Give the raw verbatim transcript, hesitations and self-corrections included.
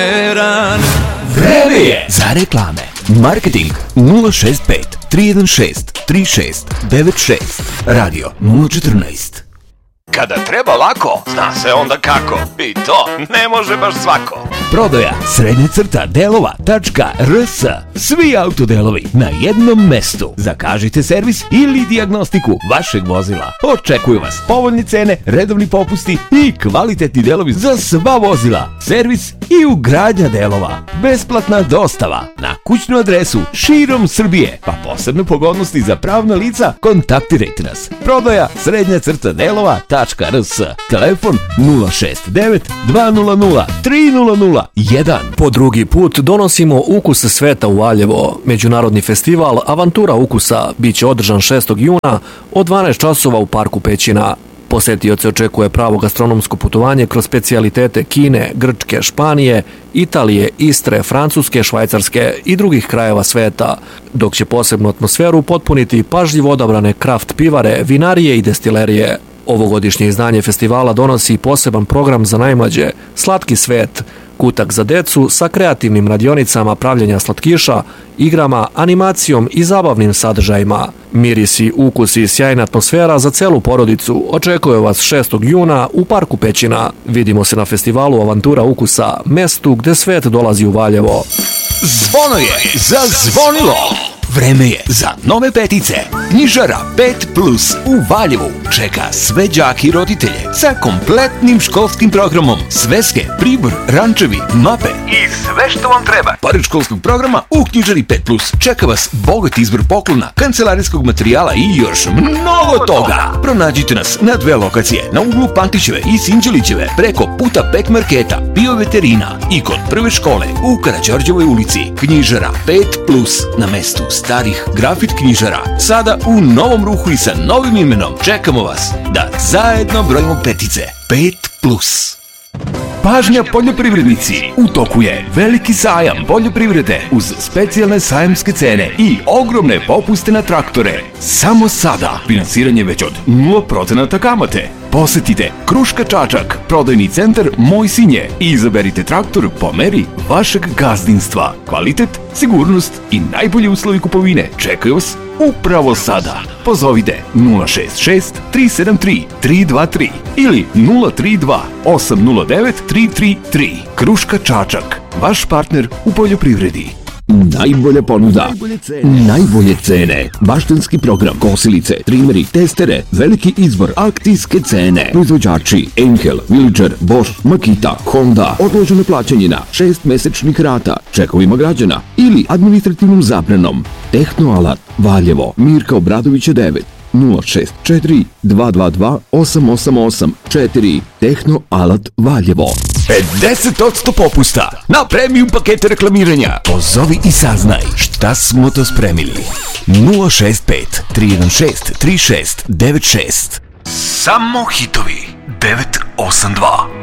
Vreme je za reklame. Marketing nula šest pet tri jedan šest tri šest devet šest. Radio nula četrnaest. Kada treba lako, zna se onda kako. I to ne može baš svako. Prodaja srednja crta delova.rs. Svi autodelovi na jednom mestu. Zakažite servis ili dijagnostiku vašeg vozila. Očekuju vas povoljne cene, redovni popusti i kvalitetni delovi za sva vozila. Servis i ugradnja delova. Besplatna dostava na kućnu adresu širom Srbije. Pa posebne pogodnosti za pravna lica, kontaktirajte nas. Prodaja srednja crta delova.rs. Telefon nula šest devet dva nula nula tri nula nula jedan. Po drugi put donosimo Ukus sveta u Valjevo. Međunarodni festival Avantura ukusa biće održan šestog juna od dvanaest časova u parku Pećina. Posetioce očekuje pravo gastronomsko putovanje kroz specijalitete Kine, Grčke, Španije, Italije, Istre, Francuske, Švajcarske i drugih krajeva sveta, dok će posebnu atmosferu potpuniti pažljivo odabrane kraft pivare, vinarije i destilerije. Ovogodišnje izdanje festivala donosi poseban program za najmlađe, Slatki svet, kutak za decu sa kreativnim radionicama pravljenja slatkiša, igrama, animacijom i zabavnim sadržajima. Mirisi, ukusi i sjajna atmosfera za celu porodicu očekuje vas šestog juna u parku Pećina. Vidimo se na festivalu Avantura ukusa, mestu gde svet dolazi u Valjevo. Zvono je zazvonilo. Vreme je za nove petice. Knjižara pet plus u Valjevu čeka sve đake i roditelje sa kompletnim školskim programom. Sveske, pribor, rančevi, mape I sve što vam treba. Pored školskog programa u Knjižari pet plus čeka vas bogat izbor poklona, kancelarijskog materijala i još mnogo toga. Pronađite nas na dve lokacije, na uglu Pantićeve i Sinđelićeve, preko puta Pek marketa, bioveterina i kod prve škole u Karađorđevoj ulici. Knjižara pet plus na mestu starih grafit knjižara, sada u novom ruhu i sa novim imenom. Čekamo vas da zajedno brojimo petice. pet plus. Pažnja poljoprivrednici, u toku je veliki sajam poljoprivrede uz specijalne sajamske cene i ogromne popuste na traktore. Samo sada finansiranje već od nula procenata kamate. Posetite Kruška Čačak, prodajni centar Moj Sinje i izaberite traktor po meri vašeg gazdinstva. Kvalitet, sigurnost i najbolji uslovi kupovine čekaju vas upravo sada. Pozovite nula šest šest tri sedam tri tri dva tri ili nula tri dva osam nula devet tri tri tri. Kruška Čačak, vaš partner u poljoprivredi. Najbolja ponuda, najbolje cene, najbolje cene, baštenski program, kosilice, trimeri, testere, veliki izbor, akcijske cene, proizvođači, Enkel, Villager, Bosch, Makita, Honda, odloženo plaćanje na šest mesečnih rata, čekovima građana ili administrativnom zabranom. Tehnoalat, Valjevo, Mirka Obradovića devet, nula šest četiri dva dva dva osam osam osam četiri. Tehnoalat Valjevo. pedeset posto popusta na premium pakete reklamiranja. Pozovi i saznaj šta smo to spremili. nula šest pet tri jedan šest tri šest devet šest. Samo hitovi devet osam dva.